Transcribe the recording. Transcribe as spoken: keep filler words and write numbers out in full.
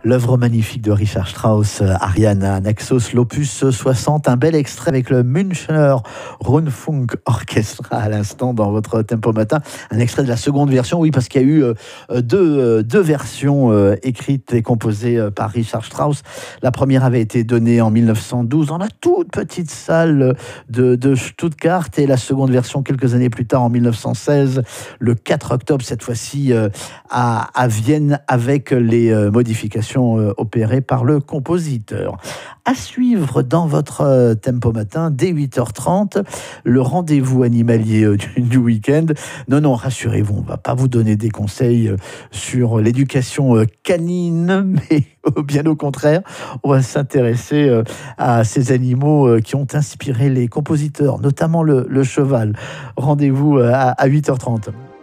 L'œuvre magnifique de Richard Strauss, Ariane Naxos, l'opus soixante, un bel extrait avec le Münchner Rundfunk Orchestra à l'instant dans votre Tempo Matin. Un extrait de la seconde version, oui, parce qu'il y a eu euh, deux, euh, deux versions euh, écrites et composées euh, par Richard Strauss. La première avait été donnée en mille neuf cent douze dans la toute petite salle de, de Stuttgart, et la seconde version quelques années plus tard en mille neuf cent seize, le quatre octobre, cette fois-ci euh, à, à Vienne, avec les euh, modifications opéré par le compositeur. À suivre dans votre euh, Tempo Matin, dès huit heures trente, le rendez-vous animalier euh, du, du week-end. Non, non, rassurez-vous, on ne va pas vous donner des conseils euh, sur l'éducation euh, canine, mais euh, bien au contraire, on va s'intéresser euh, à ces animaux euh, qui ont inspiré les compositeurs, notamment le, le cheval. Rendez-vous euh, à, à huit heures trente.